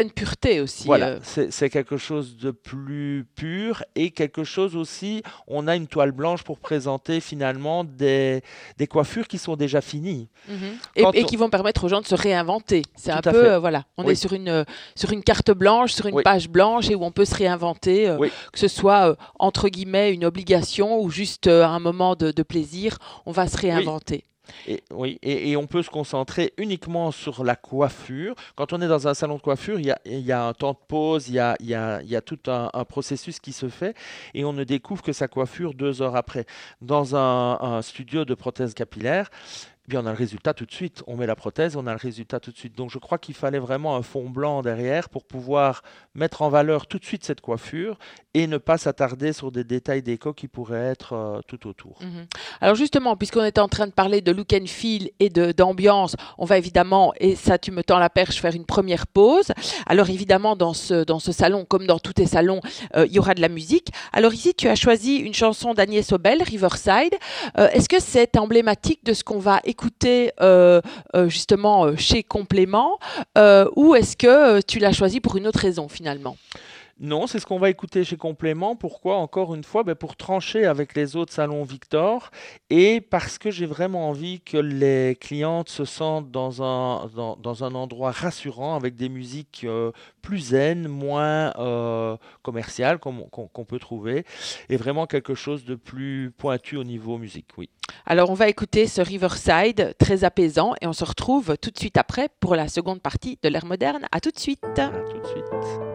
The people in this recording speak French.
Une pureté aussi. Voilà, c'est quelque chose de plus pur et quelque chose aussi, on a une toile blanche pour présenter finalement des coiffures qui sont déjà finies. Mhm. Quand Et on- qui vont permettre aux gens de se réinventer. C'est Tout un à peu, fait. voilà, on est Oui, sur une carte blanche, sur une oui, page blanche et où on peut se réinventer, oui. que ce soit entre guillemets une obligation ou juste un moment de plaisir, on va se Oui, réinventer. et on peut se concentrer uniquement sur la coiffure. Quand on est dans un salon de coiffure, il y a un temps de pause, il y a tout un processus qui se fait et on ne découvre que sa coiffure 2 heures après. Dans un studio de prothèse capillaire, eh bien, on a le résultat tout de suite. On met la prothèse, on a le résultat tout de suite. Donc je crois qu'il fallait vraiment un fond blanc derrière pour pouvoir mettre en valeur tout de suite cette coiffure et ne pas s'attarder sur des détails déco qui pourraient être tout autour. Mhm. Alors justement, puisqu'on était en train de parler de look and feel et d'ambiance, on va évidemment, et ça tu me tends la perche, faire une première pause. Alors évidemment, dans ce salon, comme dans tous tes salons, il y aura de la musique. Alors ici, tu as choisi une chanson d'Agnès Obel, Riverside. Est-ce que c'est emblématique de ce qu'on va écouter justement chez Complément, ou est-ce que tu l'as choisi pour une autre raison finalement? Non, c'est ce qu'on va écouter chez Complément. Pourquoi? Encore une fois, ben, pour trancher avec les autres salons Victor et parce que j'ai vraiment envie que les clientes se sentent dans un endroit rassurant avec des musiques plus zen, moins commerciales qu'on peut trouver et vraiment quelque chose de plus pointu au niveau musique, oui. Alors, on va écouter ce Riverside très apaisant et on se retrouve tout de suite après pour la seconde partie de l'ère moderne. À tout de suite. À tout de suite.